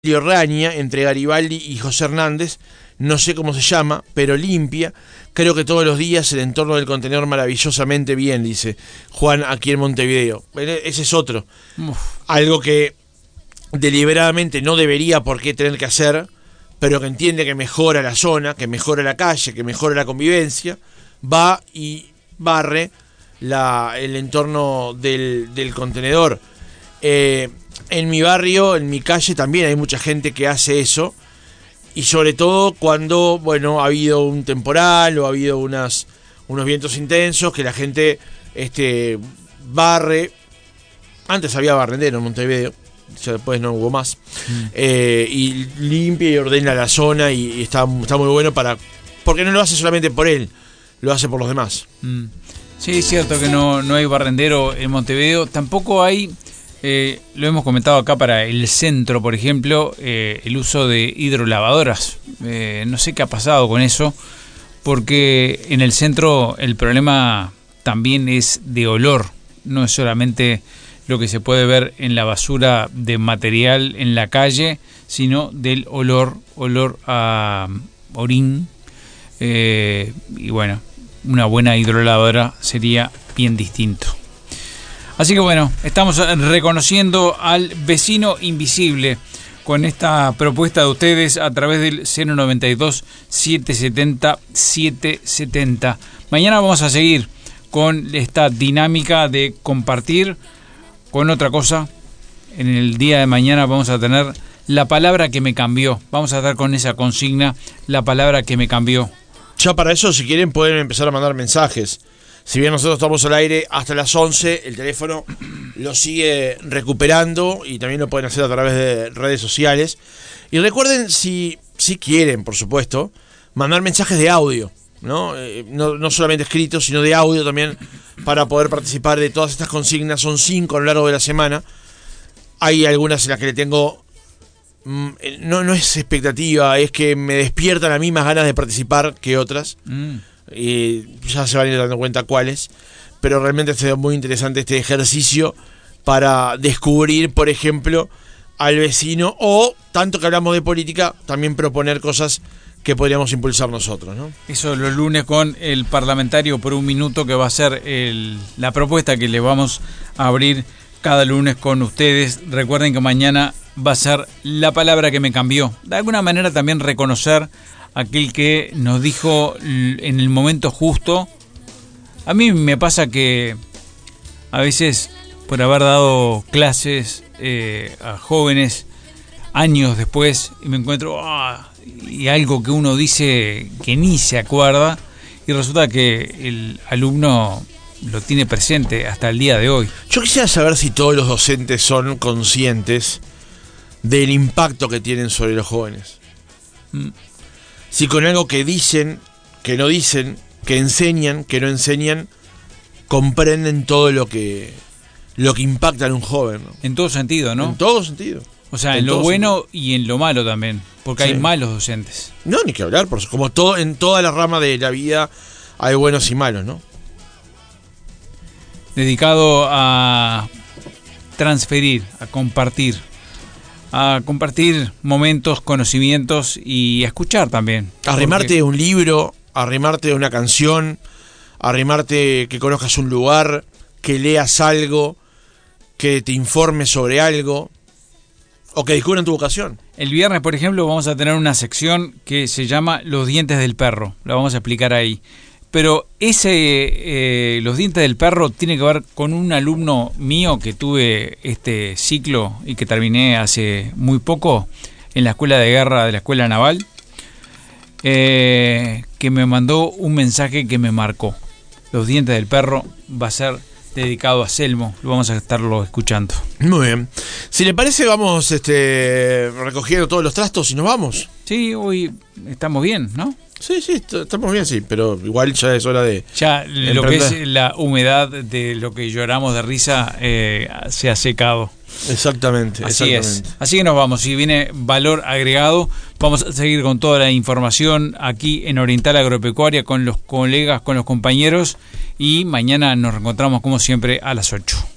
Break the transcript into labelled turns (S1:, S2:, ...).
S1: Raña, entre Garibaldi y José Hernández, no sé cómo se llama, pero limpia. Creo que todos los días el entorno del contenedor maravillosamente bien, dice Juan aquí en Montevideo. Ese es otro. Algo que deliberadamente no debería por qué tener que hacer, pero que entiende que mejora la zona, que mejora la calle, que mejora la convivencia, va y barre el entorno del contenedor. En mi barrio, en mi calle también hay mucha gente que hace eso, y sobre todo cuando, bueno, ha habido un temporal o ha habido unos vientos intensos, que la gente barre. Antes había barrendero en Montevideo, ya después no hubo más, y limpia y ordena la zona, y está muy bueno porque no lo hace solamente por él, lo hace por los demás.
S2: Sí, es cierto que no hay barrendero en Montevideo, tampoco hay... lo hemos comentado acá para el centro, por ejemplo, el uso de hidrolavadoras. No sé qué ha pasado con eso, porque en el centro el problema también es de olor. No es solamente lo que se puede ver en la basura de material en la calle, sino del olor a orín. Y bueno, una buena hidrolavadora sería bien distinto. Así que bueno, estamos reconociendo al vecino invisible con esta propuesta de ustedes a través del 092-770-770. Mañana vamos a seguir con esta dinámica de compartir con otra cosa. En el día de mañana vamos a tener la palabra que me cambió. Vamos a estar con esa consigna, la palabra que me cambió.
S1: Ya para eso, si quieren, pueden empezar a mandar mensajes. Si bien nosotros estamos al aire hasta las 11, el teléfono lo sigue recuperando y también lo pueden hacer a través de redes sociales. Y recuerden, si quieren, por supuesto, mandar mensajes de audio, ¿no? No solamente escritos, sino de audio también, para poder participar de todas estas consignas. Son 5 a lo largo de la semana. Hay algunas en las que le tengo... No es expectativa, es que me despiertan a mí más ganas de participar que otras. Y ya se van a ir dando cuenta cuáles, pero realmente ha sido muy interesante este ejercicio para descubrir, por ejemplo, al vecino, o tanto que hablamos de política, también proponer cosas que podríamos impulsar nosotros, ¿no?
S2: Eso los lunes con el parlamentario por un minuto, que va a ser la propuesta que le vamos a abrir cada lunes con ustedes. Recuerden que mañana va a ser la palabra que me cambió. De alguna manera también reconocer aquel que nos dijo en el momento justo. A mí me pasa que a veces, por haber dado clases a jóvenes años después, y me encuentro y algo que uno dice que ni se acuerda, y resulta que el alumno lo tiene presente hasta el día de hoy.
S1: Yo quisiera saber si todos los docentes son conscientes del impacto que tienen sobre los jóvenes. Si con algo que dicen, que no dicen, que enseñan, que no enseñan, comprenden todo lo que impacta en un joven, ¿no?
S2: En todo sentido, ¿no?
S1: En todo sentido.
S2: O sea, en lo bueno y en lo malo también, porque hay malos docentes.
S1: No, ni que hablar, como todo, en toda la rama de la vida hay buenos y malos, ¿no?
S2: Dedicado a transferir, a compartir momentos, conocimientos, y a escuchar también.
S1: Arrimarte de un libro, arrimarte de una canción, arrimarte que conozcas un lugar, que leas algo, que te informes sobre algo, o que descubran tu vocación.
S2: El viernes, por ejemplo, vamos a tener una sección que se llama Los dientes del perro. La vamos a explicar ahí. Pero los dientes del perro tiene que ver con un alumno mío que tuve este ciclo y que terminé hace muy poco en la escuela de guerra de la escuela naval, que me mandó un mensaje que me marcó. Los dientes del perro va a ser dedicado a Selmo, lo vamos a estarlo escuchando.
S1: Muy bien. Si le parece, vamos recogiendo todos los trastos y nos vamos.
S2: Sí, hoy estamos bien, ¿no?
S1: Sí, estamos bien, sí, pero igual ya es hora de...
S2: Ya lo que es la humedad de lo que lloramos de risa se ha secado.
S1: Exactamente.
S2: Así que nos vamos. Si viene valor agregado, vamos a seguir con toda la información aquí en Oriental Agropecuaria con los colegas, con los compañeros, y mañana nos reencontramos como siempre a las 8.